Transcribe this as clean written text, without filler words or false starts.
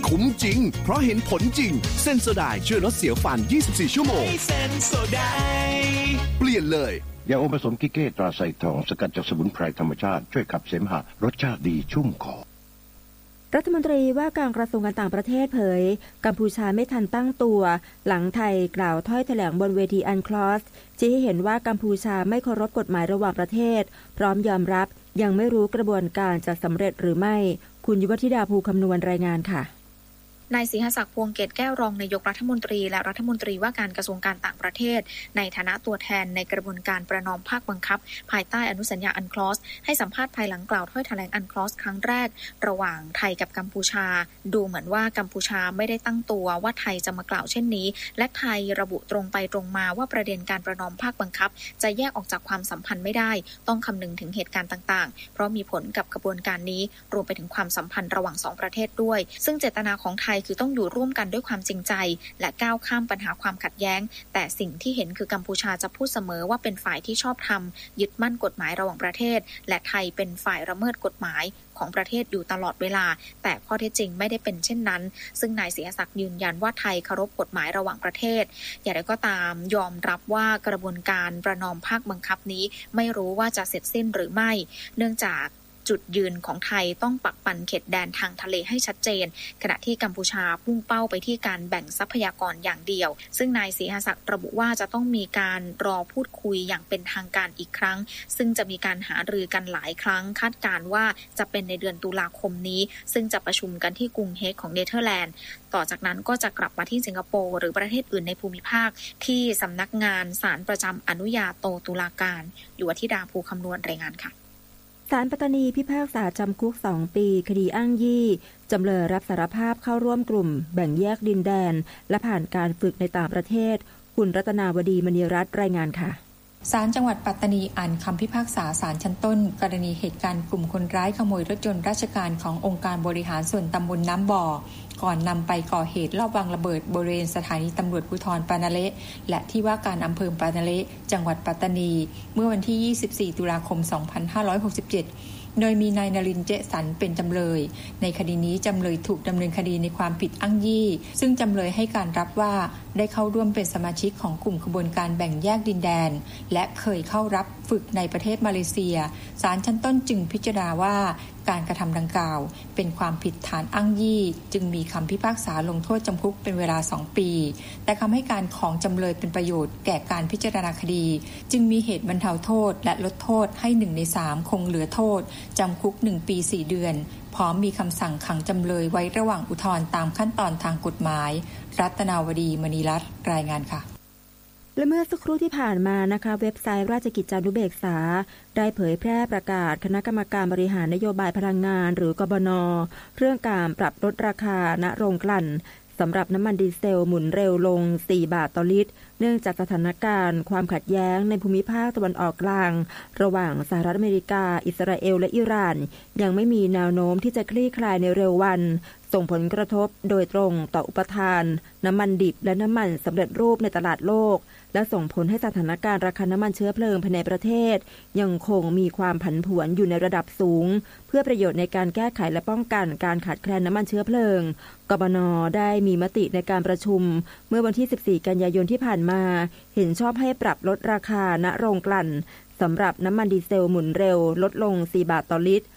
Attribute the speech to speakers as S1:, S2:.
S1: คุ้มจริงเพราะเห็นผลจริงเซนโซไดช่วยลดเสียวฟัน24ชั่วโมงเซนโซไดเปลี่ยนเลย
S2: ยาอมผสมกิเก้ตราไซทองสกัดจากสมุนไพรธรรมชาติช่วยขับเสมหะรสชาติดีชุ่มคอ
S3: รัฐมนตรีว่าการกระทรวงการต่างประเทศเผยกัมพูชาไม่ทันตั้งตัวหลังไทยกล่าวถ้อยแถลงบนเวทีอันคลอสชี้ให้เห็นว่ากัมพูชาไม่เคารพกฎหมายระหว่างประเทศพร้อมยอมรับยังไม่รู้กระบวนการจะสำเร็จหรือไม่คุณยุวธิดาภูคำนวณรายงานค่ะ
S4: นายสิงหศักดิ์พวงเกตแก้วรองนายกรัฐมนตรีและรัฐมนตรีว่าการกระทรวงการต่างประเทศในฐานะตัวแทนในกระบวนการประนอมภาคบังคับภายใต้อนุสัญญาอันคลอสให้สัมภาษณ์ภายหลังกล่าวถ้อยแถลงอันคลอสครั้งแรกระหว่างไทยกับกัมพูชาดูเหมือนว่ากัมพูชาไม่ได้ตั้งตัวว่าไทยจะมากล่าวเช่นนี้และไทยระบุตรงไปตรงมาว่าประเด็นการประนอมภาคบังคับจะแยกออกจากความสัมพันธ์ไม่ได้ต้องคำนึงถึงเหตุการณ์ต่างๆเพราะมีผลกับกระบวนการนี้รวมไปถึงความสัมพันธ์ระหว่าง2ประเทศด้วยซึ่งเจตนาของไทยคือต้องอยู่ร่วมกันด้วยความจริงใจและก้าวข้ามปัญหาความขัดแย้งแต่สิ่งที่เห็นคือกัมพูชาจะพูดเสมอว่าเป็นฝ่ายที่ชอบธรรมยึดมั่นกฎหมายระหว่างประเทศและไทยเป็นฝ่ายละเมิดกฎหมายของประเทศอยู่ตลอดเวลาแต่ข้อเท็จจริงไม่ได้เป็นเช่นนั้นซึ่งนายศิยศักดิ์ยืนยันว่าไทยเคารพกฎหมายระหว่างประเทศอย่างไรก็ตามยอมรับว่ากระบวนการประนอมภาคบังคับนี้ไม่รู้ว่าจะเสร็จสิ้นหรือไม่เนื่องจากจุดยืนของไทยต้องปักปันเขตแดนทางทะเลให้ชัดเจนขณะที่กัมพูชาพุ่งเป้าไปที่การแบ่งทรัพยากรอย่างเดียวซึ่งนายศรีหศักดิ์ระบุว่าจะต้องมีการรอพูดคุยอย่างเป็นทางการอีกครั้งซึ่งจะมีการหารือกันหลายครั้งคาดการณ์ว่าจะเป็นในเดือนตุลาคมนี้ซึ่งจะประชุมกันที่กรุงเฮกของเนเธอร์แลนด์ต่อจากนั้นก็จะกลับมาที่สิงคโปร์หรือประเทศอื่นในภูมิภาคที่สำนักงานศาลประจำอนุญาโตตุลาการยุวธิดาภูคำนวณรายงานค่ะ
S3: ศาลปัตตานีพิพากษาจำคุก2 ปีคดีอ้างยี่จำเลยรับสารภาพเข้าร่วมกลุ่มแบ่งแยกดินแดนและผ่านการฝึกในต่างประเทศคุณรัตนาวดีมณีรัตน์รายงานค่ะ
S5: ศาลจังหวัดปัตตานีอ่านคำพิพากษาศาลชั้นต้นกรณีเหตุการณ์กลุ่มคนร้ายขโมยรถยนต์ราชการขององค์การบริหารส่วนตำบลน้ำบ่อก่อนนำไปก่อเหตุลอบวางระเบิดบริเวณสถานีตำรวจภูธรปานาเละและที่ว่าการอำเภอปานาเละจังหวัดปัตตานีเมื่อวันที่24ตุลาคม2567โดยมีนายนรินทร์เจสันเป็นจำเลยในคดีนี้จำเลยถูกดำเนินคดีในความผิดอ้างยี่ซึ่งจำเลยให้การรับว่าได้เข้าร่วมเป็นสมาชิกของกลุ่มขบวนการแบ่งแยกดินแดนและเคยเข้ารับฝึกในประเทศมาเลเซียศาลชั้นต้นจึงพิจารณาว่าการกระทำดังกล่าวเป็นความผิดฐานอ้างยี่จึงมีคำพิพากษาลงโทษจำคุกเป็นเวลา2 ปีแต่คำให้การของจำเลยเป็นประโยชน์แก่การพิจารณาคดีจึงมีเหตุบรรเทาโทษและลดโทษให้1 ใน 3คงเหลือโทษจำคุก1 ปี 4 เดือนพร้อมมีคำสั่งขังจำเลยไว้ระหว่างอุทธรณ์ตามขั้นตอนทางกฎหมายรัตนาวดีมณีรัตน์รายงานค่ะ
S3: และเมื่อสักครู่ที่ผ่านมานะคะเว็บไซต์ราชกิจจานุเบกษาได้เผยแพร่ประกาศคณะกรรมการบริหารนโยบายพลังงานหรือกบน.เรื่องการปรับลดราคาณโรงกลั่นสำหรับน้ำมันดีเซลหมุนเร็วลง4 บาทต่อลิตรเนื่องจากสถานการณ์ความขัดแย้งในภูมิภาคตะวันออกกลางระหว่างสหรัฐอเมริกาอิสราเอลและอิหร่านยังไม่มีแนวโน้มที่จะคลี่คลายในเร็ววันส่งผลกระทบโดยตรงต่ออุปทานน้ำมันดิบและน้ำมันสำเร็จรูปในตลาดโลกและส่งผลให้สถานการณ์ราคาน้ำมันเชื้อเพลิงภายในประเทศยังคงมีความผันผวนอยู่ในระดับสูงเพื่อประโยชน์ในการแก้ไขและป้องกันการขาดแคลนน้ำมันเชื้อเพลิงกบน.ได้มีมติในการประชุมเมื่อวันที่14 กันยายนที่ผ่านมาเห็นชอบให้ปรับลดราคาณโรงกลั่นสำหรับน้ำมันดีเซลหมุนเร็วลดลง4 บาทต่อลิตร